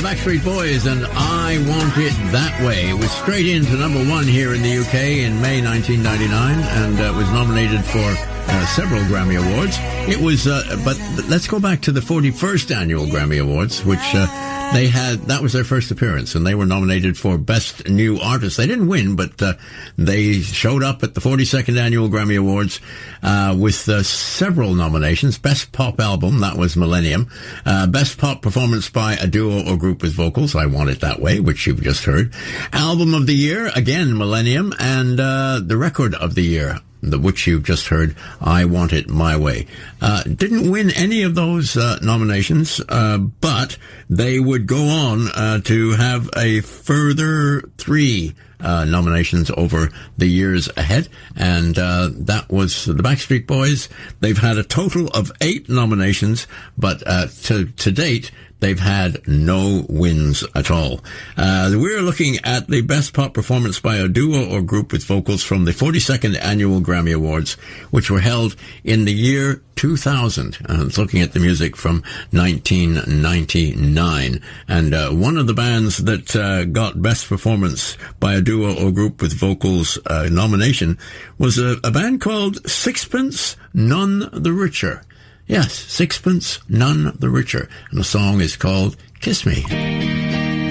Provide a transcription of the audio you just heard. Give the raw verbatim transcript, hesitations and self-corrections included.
Backstreet Boys and I Want It That Way. It was straight into number one here in the U K in May nineteen ninety-nine and uh, was nominated for uh, several Grammy Awards. It was, uh, but let's go back to the forty-first Annual Grammy Awards, which uh, they had, that was their first appearance, and they were nominated for Best New Artist. They didn't win, but uh, they showed up at the forty-second Annual Grammy Awards uh, with uh, several nominations. Best Pop Album, that was Millennium. Uh, Best Pop Performance by a Duo or Group with Vocals, I Want It That Way, which you've just heard. Album of the Year, again, Millennium. And uh, the Record of the Year, the which you've just heard, I Want It My Way. Uh, didn't win any of those uh, nominations, uh, but they would go on uh, to have a further three uh, nominations over the years ahead, and uh, that was the Backstreet Boys. They've had a total of eight nominations, but uh, to, to date, they've had no wins at all. Uh, we're looking at the Best Pop Performance by a Duo or Group with Vocals from the forty-second Annual Grammy Awards, which were held in the year two thousand. Uh, it's looking at the music from nineteen ninety-nine. And uh, one of the bands that uh, got Best Performance by a Duo or Group with Vocals uh, nomination was a, a band called Sixpence None the Richer. Yes, Sixpence None the Richer. And the song is called Kiss Me.